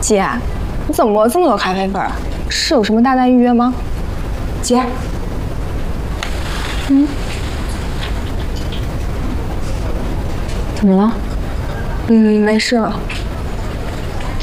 姐，你怎么这么多咖啡粉啊？是有什么大单预约吗？ 姐，怎么了？ 没事了。